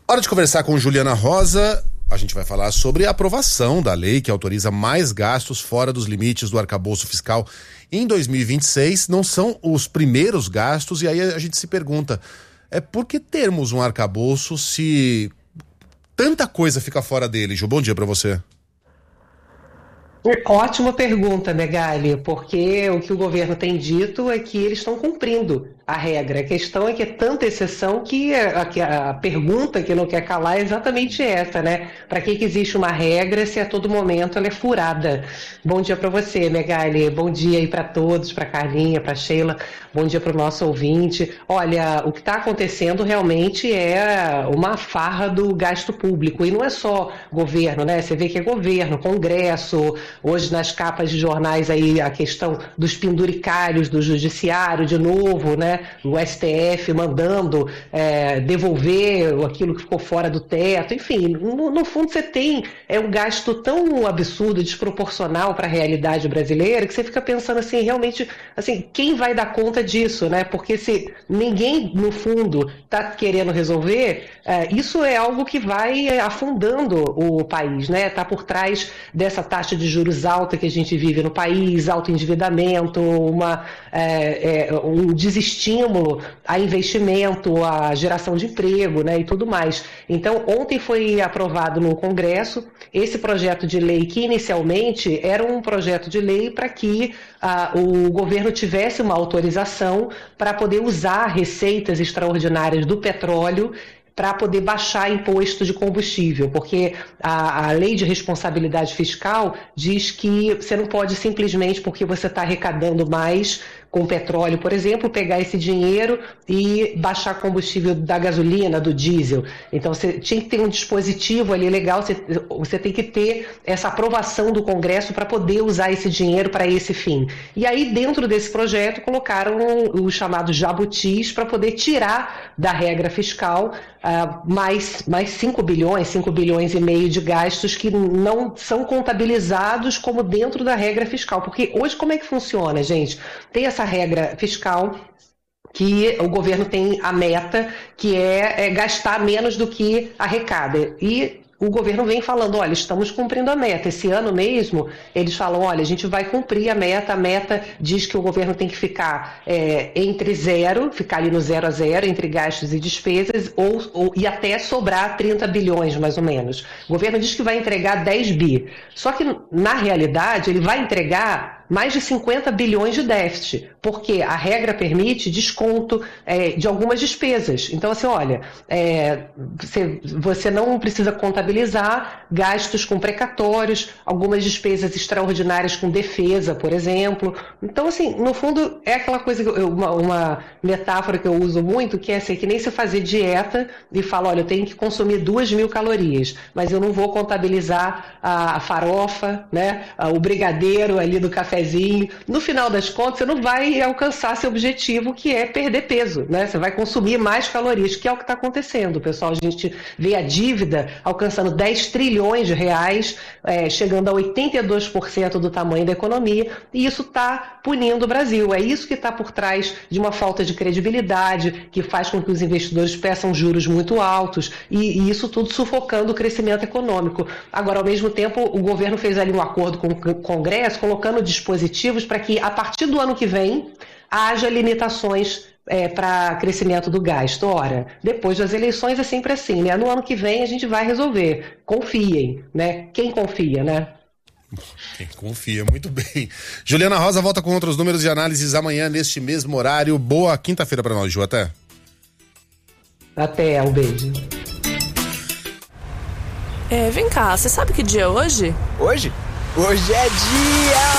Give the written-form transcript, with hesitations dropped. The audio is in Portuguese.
Hora de conversar com Juliana Rosa. A gente vai falar sobre a aprovação da lei que autoriza mais gastos fora dos limites do arcabouço fiscal em 2026. Não são os primeiros gastos, e aí a gente se pergunta, por que termos um arcabouço se tanta coisa fica fora dele? Ju, bom dia para você. Ótima pergunta, Megali, porque o que o governo tem dito é que eles estão cumprindo a regra. A questão é que é tanta exceção que a pergunta que não quer calar é exatamente essa, né? Para que existe uma regra se a todo momento ela é furada? Bom dia para você, Megali. Bom dia aí para todos, para Carlinha, para Sheila. Bom dia para o nosso ouvinte. Olha, o que está acontecendo realmente é uma farra do gasto público. E não é só governo, né? Você vê que é governo, Congresso. Hoje nas capas de jornais aí a questão dos penduricários do judiciário de novo, né? O STF mandando devolver aquilo que ficou fora do teto, enfim, no fundo você tem um gasto tão absurdo, desproporcional para a realidade brasileira, que você fica pensando assim, realmente, assim, quem vai dar conta disso, né? Porque se ninguém, no fundo, está querendo resolver, isso é algo que vai afundando o país, né? Está por trás dessa taxa de juros alta que a gente vive no país, alto endividamento, um desestímulo a investimento, a geração de emprego, né, e tudo mais. Então, ontem foi aprovado no Congresso esse projeto de lei que inicialmente era um projeto de lei para que o governo tivesse uma autorização para poder usar receitas extraordinárias do petróleo para poder baixar imposto de combustível, porque a lei de responsabilidade fiscal diz que você não pode simplesmente, porque você está arrecadando mais com petróleo, por exemplo, pegar esse dinheiro e baixar combustível da gasolina, do diesel. Então, você tinha que ter um dispositivo ali legal, você tem que ter essa aprovação do Congresso para poder usar esse dinheiro para esse fim. E aí, dentro desse projeto, colocaram os chamados jabutis para poder tirar da regra fiscal mais 5 bilhões e meio de gastos que não são contabilizados como dentro da regra fiscal. Porque hoje como é que funciona, gente? Tem essa regra fiscal que o governo tem a meta, que é gastar menos do que arrecada. E o governo vem falando, olha, estamos cumprindo a meta. Esse ano mesmo, eles falam, olha, a gente vai cumprir a meta diz que o governo tem que ficar entre zero, ficar ali no 0 a 0, entre gastos e despesas, e até sobrar 30 bilhões, mais ou menos. O governo diz que vai entregar 10 bi. Só que, na realidade, ele vai entregar mais de 50 bilhões de déficit, porque a regra permite desconto de algumas despesas. Então, assim, olha, você não precisa contabilizar gastos com precatórios, algumas despesas extraordinárias com defesa, por exemplo. Então, assim, no fundo, é aquela coisa, uma metáfora que eu uso muito, que é assim, que nem você fazer dieta e fala, olha, eu tenho que consumir 2.000 calorias, mas eu não vou contabilizar a farofa, né, o brigadeiro ali do cafezinho. No final das contas, você não vai alcançar seu objetivo, que é perder peso, né? Você vai consumir mais calorias, que é o que está acontecendo, pessoal. A gente vê a dívida alcançando 10 trilhões de reais, chegando a 82% do tamanho da economia, e isso está punindo o Brasil. É isso que está por trás de uma falta de credibilidade, que faz com que os investidores peçam juros muito altos, e isso tudo sufocando o crescimento econômico. Agora, ao mesmo tempo, o governo fez ali um acordo com o Congresso, colocando dispositivos para que, a partir do ano que vem, haja limitações para crescimento do gasto. Ora, depois das eleições é sempre assim, né? No ano que vem a gente vai resolver. Confiem, né? Quem confia, né? Quem confia, muito bem. Juliana Rosa volta com outros números e análises amanhã neste mesmo horário. Boa quinta-feira para nós, Ju. Até. Até, um beijo. Vem cá, você sabe que dia é hoje? Hoje? Hoje é dia...